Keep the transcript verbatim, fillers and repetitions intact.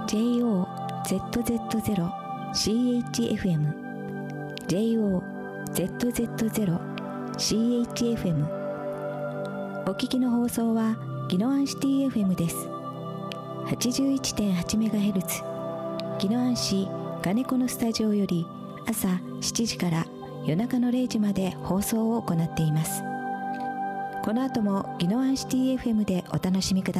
ジェイオーゼットゼットゼロシーエイチエフエム ジェイオーゼットゼットゼロシーエイチエフエム お聞きの放送は宜野湾シティ エフエム です。 はちじゅういちてんはちメガヘルツ 宜野湾市金子のスタジオより朝しちじから夜中のれいじまで放送を行っています。この後も宜野湾シティ エフエム でお楽しみください。